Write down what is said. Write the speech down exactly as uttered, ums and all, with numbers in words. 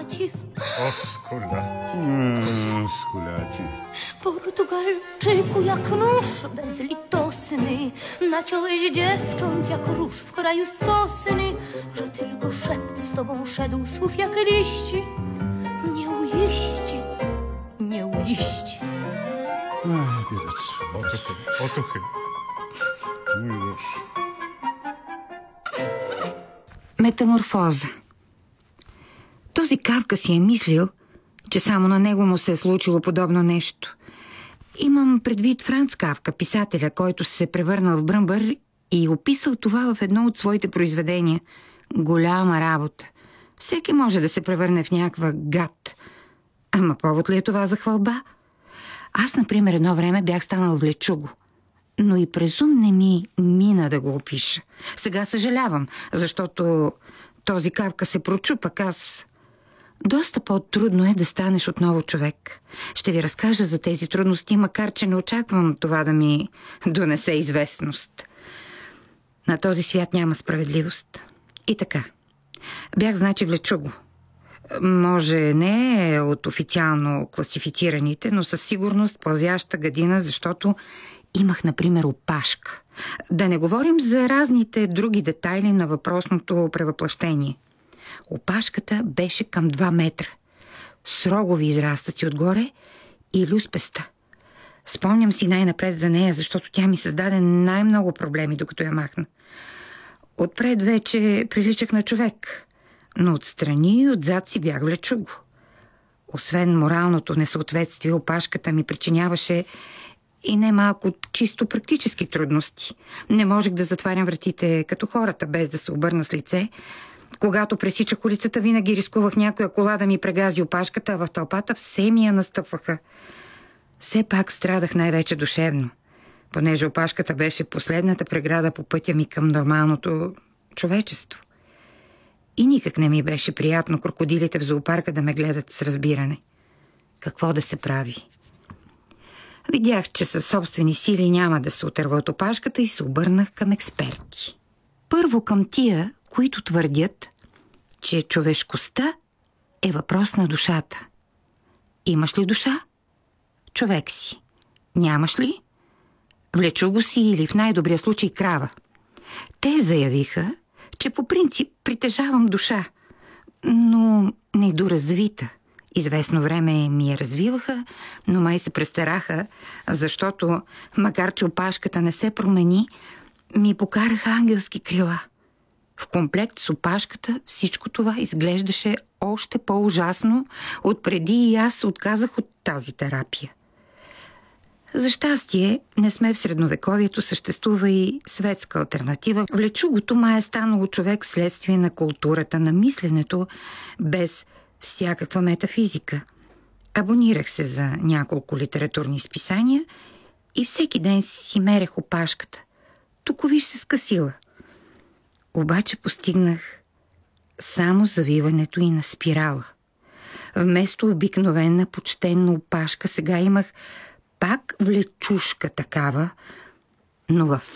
Oscolati. Oscolati. Mm, Oscolati. Portugalczyku jak nóż bezlitosny, naciąłeś dziewcząt jak róż w kraju sosny, że tylko szept z tobą szedł słów jak liści. Nie ujeści, nie ujeści. Ай, бедец. Отухи, отухи. Mój Boże. Метаморфоза. Този Кавка си е мислил, че само на него му се е случило подобно нещо. Имам предвид Франц Кавка, писателя, който се е превърнал в бръмбър и описал това в едно от своите произведения. Голяма работа. Всеки може да се превърне в някаква гад. Ама повод ли е това за хвалба? Аз, например, едно време бях станал влечуго. Но и през ум не ми мина да го опиша. Сега съжалявам, защото този Кавка се прочу, пък аз... Доста по-трудно е да станеш отново човек. Ще ви разкажа за тези трудности, макар че не очаквам това да ми донесе известност. На този свят няма справедливост. И така. Бях, значи, влечуго. Може не е от официално класифицираните, но със сигурност пълзяща гадина, защото имах, например, опашка. Да не говорим за разните други детайли на въпросното превъплъщение. Опашката беше към два метра, с рогови израстъци отгоре и люспеста. Спомням си най-напред за нея, защото тя ми създаде най-много проблеми, докато я махна. Отпред вече приличах на човек, но отстрани и отзад си бях влечуго. Освен моралното несъответствие, опашката ми причиняваше и немалко чисто практически трудности. Не можех да затварям вратите като хората, без да се обърна с лице. Когато пресичах улицата, винаги рискувах някоя кола да ми прегази опашката, а в тълпата все ми я настъпваха. Все пак страдах най-вече душевно, понеже опашката беше последната преграда по пътя ми към нормалното човечество. И никак не ми беше приятно крокодилите в зоопарка да ме гледат с разбиране. Какво да се прави? Видях, че със собствени сили няма да се отърва от опашката и се обърнах към експерти. Първо към тия, които твърдят, че човешкостта е въпрос на душата. Имаш ли душа? Човек си. Нямаш ли? Влечуго си или в най-добрия случай крава. Те заявиха, че по принцип притежавам душа, но недоразвита. Известно време ми я развиваха, но май се престараха, защото, макар че опашката не се промени, ми покараха ангелски крила. В комплект с опашката всичко това изглеждаше още по-ужасно, отпреди и аз се отказах от тази терапия. За щастие, не сме в средновековието, съществува и светска алтернатива. Влечугото май е станало човек вследствие на културата на мисленето, без всякаква метафизика. Абонирах се за няколко литературни списания и всеки ден си мерех опашката. Туковиш се скъсила. Обаче постигнах само завиването и на спирала. Вместо обикновена почтенна опашка, сега имах пак влечушка такава, но във